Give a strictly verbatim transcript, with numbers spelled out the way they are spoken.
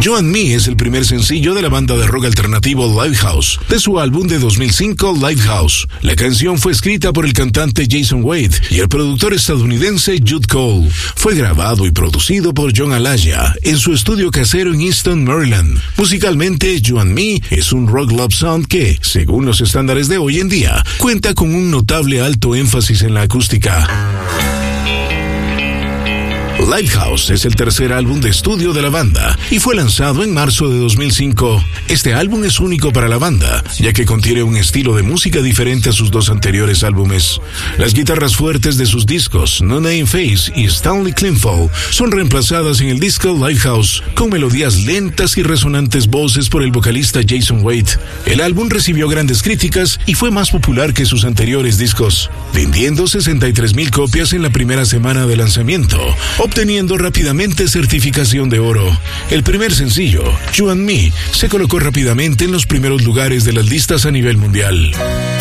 You and Me es el primer sencillo de la banda de rock alternativo Lifehouse, de su álbum de dos mil cinco, Lifehouse. La canción fue escrita por el cantante Jason Wade y el productor estadounidense Jude Cole. Fue grabado y producido por John Alaya en su estudio casero en Easton, Maryland. Musicalmente, You and Me es un rock love song que, según los estándares de hoy en día, cuenta con un notable alto énfasis en la acústica. Lifehouse es el tercer álbum de estudio de la banda y fue lanzado en marzo de dos mil cinco. Este álbum es único para la banda, ya que contiene un estilo de música diferente a sus dos anteriores álbumes. Las guitarras fuertes de sus discos No Name Face y Stanley Clinfall son reemplazadas en el disco Lifehouse con melodías lentas y resonantes voces por el vocalista Jason Wade. El álbum recibió grandes críticas y fue más popular que sus anteriores discos, vendiendo sesenta y tres mil copias en la primera semana de lanzamiento, obteniendo rápidamente certificación de oro. El primer sencillo, You and Me, se colocó rápidamente en los primeros lugares de las listas a nivel mundial.